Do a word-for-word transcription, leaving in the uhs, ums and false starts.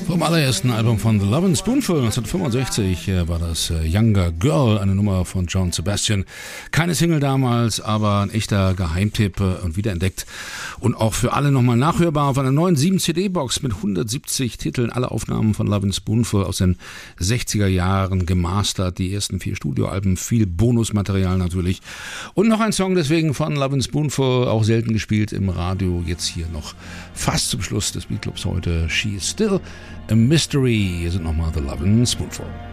Vom allerersten Album von The Lovin' Spoonful neunzehnhundertfünfundsechzig war das Younger Girl, eine Nummer von John Sebastian. Keine Single damals, aber ein echter Geheimtipp und wiederentdeckt. Und auch für alle nochmal nachhörbar auf einer neuen sieben C D-Box mit hundertsiebzig Titeln. Alle Aufnahmen von Lovin' Spoonful aus den sechziger Jahren gemastert. Die ersten vier Studioalben, viel Bonusmaterial natürlich. Und noch ein Song deswegen von Lovin' Spoonful, auch selten gespielt im Radio. Jetzt hier noch fast zum Schluss des Beatclubs heute. She is Still a Mystery. Hier sind nochmal The Lovin' Spoonful.